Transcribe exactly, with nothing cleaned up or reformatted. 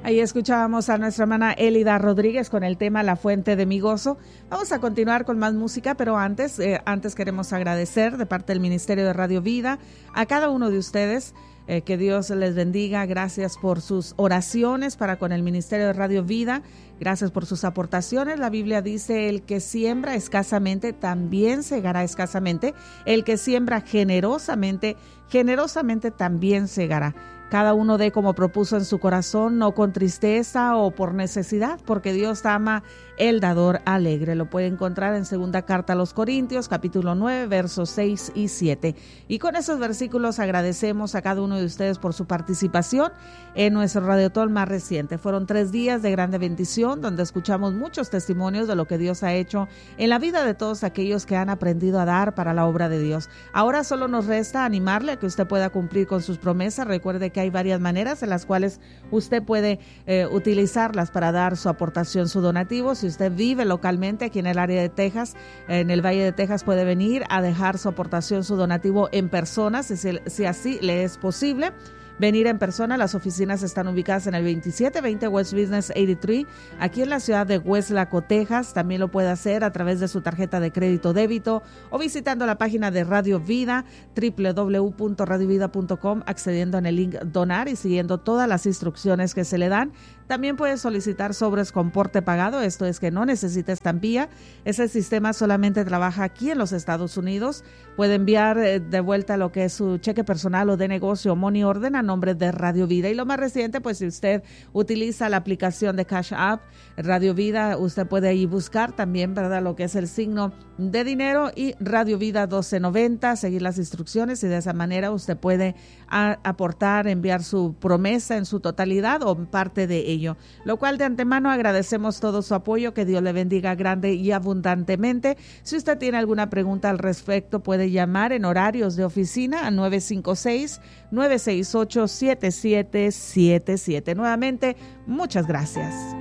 Ahí escuchábamos a nuestra hermana Elida Rodríguez con el tema La Fuente de mi Gozo. Vamos a continuar con más música, pero antes, eh, antes queremos agradecer de parte del Ministerio de Radio Vida a cada uno de ustedes. Eh, que Dios les bendiga. Gracias por sus oraciones para con el Ministerio de Radio Vida. Gracias por sus aportaciones. La Biblia dice: el que siembra escasamente también segará escasamente. El que siembra generosamente, generosamente también segará. Cada uno dé como propuso en su corazón, no con tristeza o por necesidad, porque Dios ama el dador alegre. Lo puede encontrar en segunda carta a los Corintios, capítulo nueve, versos seis y siete. Y con esos versículos agradecemos a cada uno de ustedes por su participación en nuestro Radiotón más reciente. Fueron tres días de grande bendición, donde escuchamos muchos testimonios de lo que Dios ha hecho en la vida de todos aquellos que han aprendido a dar para la obra de Dios. Ahora solo nos resta animarle a que usted pueda cumplir con sus promesas. Recuerde que hay varias maneras en las cuales usted puede eh, utilizarlas para dar su aportación, su donativo. Si usted vive localmente aquí en el área de Texas, en el Valle de Texas, puede venir a dejar su aportación, su donativo en persona, si, si así le es posible. Venir en persona. Las oficinas están ubicadas en el veintisiete veinte West Business ochenta y tres, aquí en la ciudad de Westlaco, Texas. También lo puede hacer a través de su tarjeta de crédito débito o visitando la página de Radio Vida, doble u doble u doble u punto radio vida punto com, accediendo en el link donar y siguiendo todas las instrucciones que se le dan. También puede solicitar sobres con porte pagado, esto es que no necesita estampilla. Ese sistema solamente trabaja aquí en los Estados Unidos. Puede enviar de vuelta lo que es su cheque personal o de negocio o money order a nombre de Radio Vida. Y lo más reciente, pues si usted utiliza la aplicación de Cash App, Radio Vida, usted puede ahí buscar también, ¿verdad?, lo que es el signo de dinero y Radio Vida doce noventa, seguir las instrucciones y de esa manera usted puede a, aportar, enviar su promesa en su totalidad o parte de ello. Lo cual de antemano agradecemos todo su apoyo, que Dios le bendiga grande y abundantemente. Si usted tiene alguna pregunta al respecto, puede llamar en horarios de oficina a nueve cinco seis, nueve seis ocho, siete siete siete siete. Nuevamente, muchas gracias.